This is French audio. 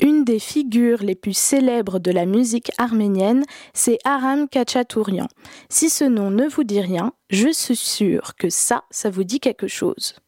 Une des figures les plus célèbres de la musique arménienne, c'est Aram Khachatourian. Si ce nom ne vous dit rien, je suis sûre que ça vous dit quelque chose.